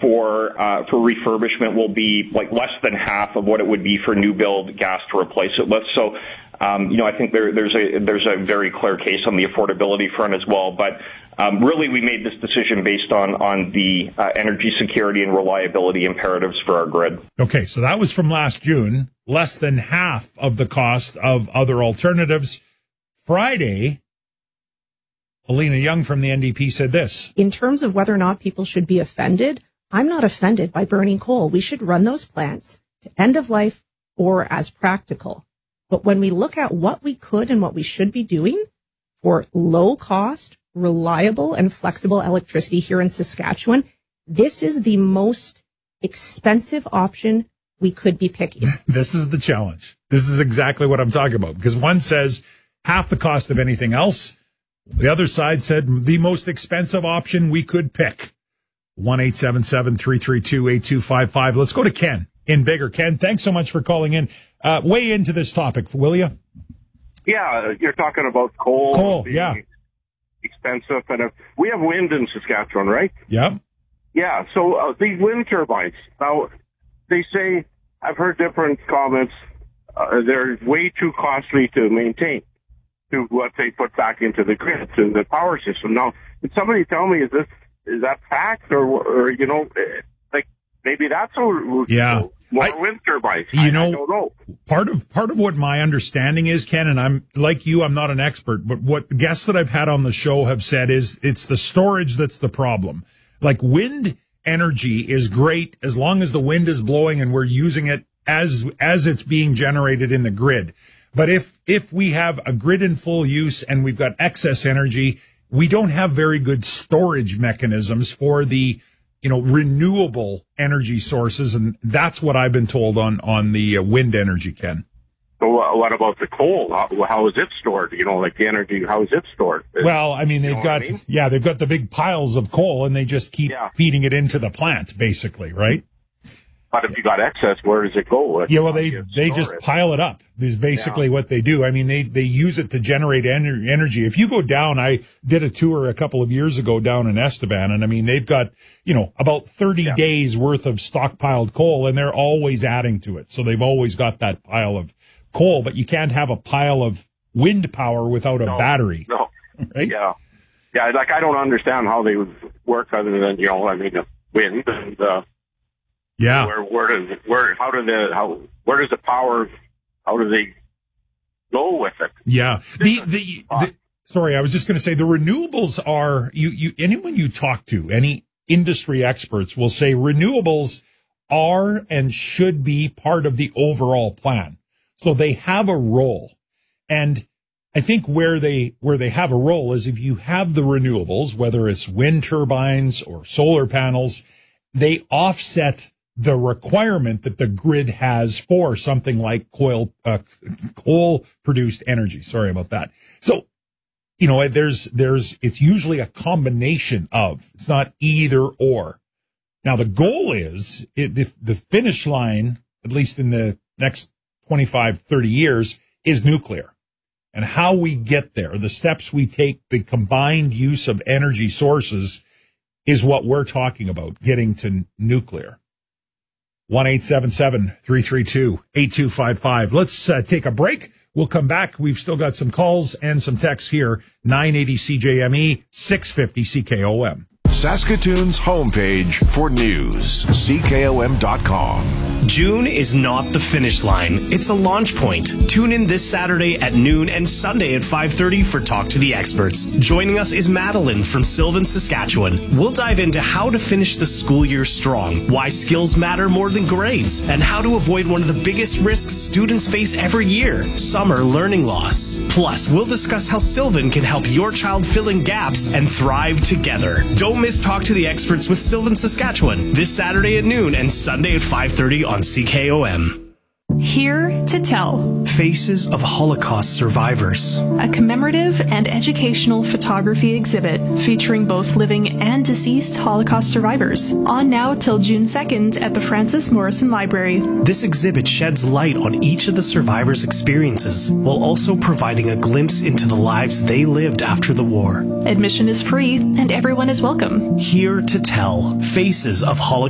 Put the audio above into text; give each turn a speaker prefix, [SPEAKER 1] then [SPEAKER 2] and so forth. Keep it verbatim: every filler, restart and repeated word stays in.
[SPEAKER 1] for uh, for refurbishment will be like less than half of what it would be for new build gas to replace it with. So, um, you know, I think there, there's a there's a very clear case on the affordability front as well. But um, really, we made this decision based on on the uh, energy security and reliability imperatives for our grid.
[SPEAKER 2] Okay, so that was from last June, less than half of the cost of other alternatives. Friday, Alina Young from the N D P said this.
[SPEAKER 3] In terms of whether or not people should be offended, I'm not offended by burning coal. We should run those plants to end of life or as practical. But when we look at what we could and what we should be doing for low cost, reliable and flexible electricity here in Saskatchewan, this is the most expensive option we could be picking.
[SPEAKER 2] This is the challenge. This is exactly what I'm talking about, because one says half the cost of anything else. The other side said the most expensive option we could pick. one eight seven seven, three three two, eight two five five. Let's go to Ken in Bigger. Ken, thanks so much for calling in. Uh, weigh into this topic, will you?
[SPEAKER 4] Yeah, you're talking about coal.
[SPEAKER 2] Coal,
[SPEAKER 4] being
[SPEAKER 2] yeah.
[SPEAKER 4] Expensive. And uh, we have wind in Saskatchewan, right?
[SPEAKER 2] Yeah.
[SPEAKER 4] Yeah, so uh, these wind turbines, now, they say, I've heard different comments, uh, they're way too costly to maintain to what they put back into the grid, to the power system. Now, can somebody tell me, is this, is that fact, or, or you know, like, maybe that's a,
[SPEAKER 2] yeah.
[SPEAKER 4] more
[SPEAKER 2] I,
[SPEAKER 4] wind turbines.
[SPEAKER 2] You
[SPEAKER 4] I,
[SPEAKER 2] know,
[SPEAKER 4] I don't know.
[SPEAKER 2] Part of, part of what my understanding is, Ken, and I'm like you, I'm not an expert, but what the guests that I've had on the show have said is it's the storage that's the problem. Like, wind energy is great as long as the wind is blowing and we're using it as, as it's being generated in the grid. But if, if we have a grid in full use and we've got excess energy, we don't have very good storage mechanisms for the, you know, renewable energy sources. And that's what I've been told on, on the uh, wind energy, Ken.
[SPEAKER 4] So uh, what about the coal? How, how is it stored? You know, like the energy, how is it stored? Is,
[SPEAKER 2] well, I mean, they've you know got, I mean? yeah, they've got the big piles of coal and they just keep yeah. feeding it into the plant, basically, right?
[SPEAKER 4] But if you got excess, where does it go? It's
[SPEAKER 2] yeah, well, they, they just pile it up is basically yeah. what they do. I mean, they, they use it to generate ener- energy. If you go down, I did a tour a couple of years ago down in Estevan, and I mean, they've got, you know, about thirty yeah. days worth of stockpiled coal, and they're always adding to it. So they've always got that pile of coal, but you can't have a pile of wind power without a
[SPEAKER 4] no,
[SPEAKER 2] battery.
[SPEAKER 4] No.
[SPEAKER 2] Right?
[SPEAKER 4] Yeah. Yeah, like I don't understand how they would work other than, you know, I mean, the wind and, uh,
[SPEAKER 2] yeah.
[SPEAKER 4] Where, where does, where, how do the, how, where does the power, how do they go with it?
[SPEAKER 2] Yeah. The, the, the sorry, I was just going to say the renewables are, you, you, anyone you talk to, any industry experts will say renewables are and should be part of the overall plan. So they have a role. And I think where they, where they have a role is if you have the renewables, whether it's wind turbines or solar panels, they offset the requirement that the grid has for something like coal, uh, coal produced energy. Sorry about that. So, you know, there's, there's, it's usually a combination of, it's not either or. Now, the goal is it, the, the finish line, at least in the next twenty-five, thirty years, is nuclear. And how we get there, the steps we take, the combined use of energy sources is what we're talking about, getting to nuclear. one eight seven seven, three three two, eight two five five. Let's uh, take a break. We'll come back. We've still got some calls and some texts here. nine eighty C J M E, six fifty C K O M.
[SPEAKER 5] Saskatoon's homepage for news, C K O M dot com.
[SPEAKER 6] June is not the finish line. It's a launch point. Tune in this Saturday at noon and Sunday at five thirty for Talk to the Experts. Joining us is Madeline from Sylvan, Saskatchewan. We'll dive into how to finish the school year strong, why skills matter more than grades, and how to avoid one of the biggest risks students face every year, summer learning loss. Plus, we'll discuss how Sylvan can help your child fill in gaps and thrive together. Don't miss Talk to the Experts with Sylvan, Saskatchewan this Saturday at noon and Sunday at five thirty on C K O M.
[SPEAKER 7] Here to Tell.
[SPEAKER 6] Faces of Holocaust Survivors.
[SPEAKER 7] A commemorative and educational photography exhibit featuring both living and deceased Holocaust survivors. On now till June second at the Francis Morrison Library.
[SPEAKER 6] This exhibit sheds light on each of the survivors' experiences, while also providing a glimpse into the lives they lived after the war.
[SPEAKER 7] Admission is free and everyone is welcome.
[SPEAKER 6] Here to Tell. Faces of Holocaust